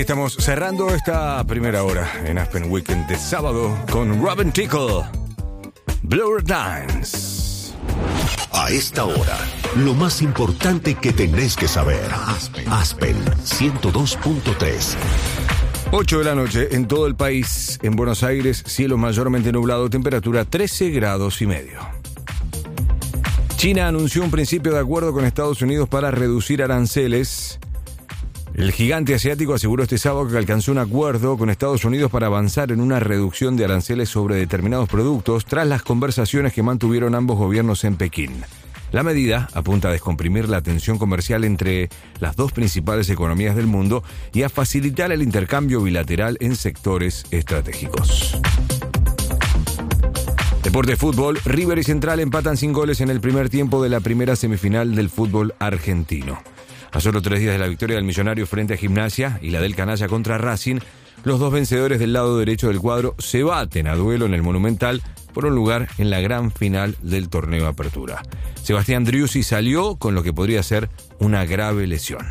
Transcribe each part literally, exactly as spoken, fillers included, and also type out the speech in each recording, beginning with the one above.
Estamos cerrando esta primera hora en Aspen Weekend de sábado con Robin Tickle, Blur Dance. A esta hora, lo más importante que tenés que saber. Aspen, Aspen ciento dos punto tres. ocho de la noche en todo el país. En Buenos Aires, cielo mayormente nublado, temperatura trece grados y medio. China anunció un principio de acuerdo con Estados Unidos para reducir aranceles. El gigante asiático aseguró este sábado que alcanzó un acuerdo con Estados Unidos para avanzar en una reducción de aranceles sobre determinados productos tras las conversaciones que mantuvieron ambos gobiernos en Pekín. La medida apunta a descomprimir la tensión comercial entre las dos principales economías del mundo y a facilitar el intercambio bilateral en sectores estratégicos. Deporte fútbol, River y Central empatan sin goles en el primer tiempo de la primera semifinal del fútbol argentino. A solo tres días de la victoria del Millonario frente a Gimnasia y la del Canalla contra Racing, los dos vencedores del lado derecho del cuadro se baten a duelo en el Monumental por un lugar en la gran final del torneo Apertura. Sebastián Driussi salió con lo que podría ser una grave lesión.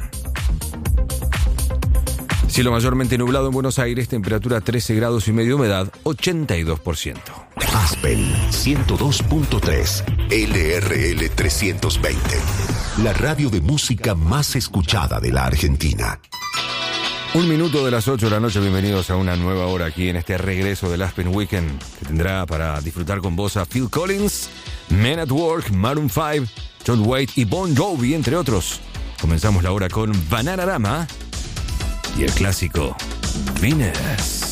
Cielo mayormente nublado en Buenos Aires, temperatura trece grados y medio, humedad ochenta y dos por ciento. Aspen ciento dos punto tres, L R L trescientos veinte. La radio de música más escuchada de la Argentina. Un minuto de las ocho de la noche, bienvenidos a una nueva hora aquí en este regreso del Aspen Weekend, que tendrá para disfrutar con vos a Phil Collins, Men at Work, Maroon cinco, John Waite y Bon Jovi, entre otros. Comenzamos la hora con Bananarama y el clásico Venus.